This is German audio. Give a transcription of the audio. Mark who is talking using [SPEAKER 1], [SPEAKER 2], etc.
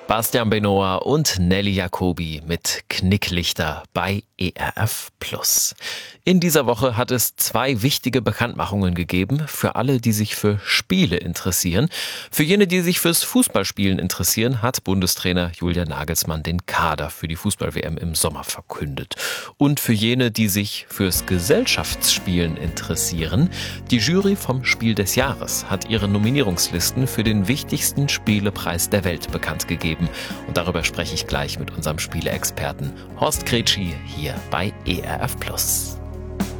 [SPEAKER 1] Bastian Benoa und Nelly Jacobi mit Knicklichter bei ERF+. In dieser Woche hat es 2 wichtige Bekanntmachungen gegeben für alle, die sich für Spiele interessieren. Für jene, die sich fürs Fußballspielen interessieren, hat Bundestrainer Julian Nagelsmann den Kader für die Fußball-WM im Sommer verkündet. Und für jene, die sich fürs Gesellschaftsspielen interessieren, die Jury vom Spiel des Jahres hat ihre Nominierungslisten für den wichtigsten Spielepreis der Welt bekannt gegeben. Und darüber spreche ich gleich mit unserem Spieleexperten Horst Gretschi hier bei ERF+.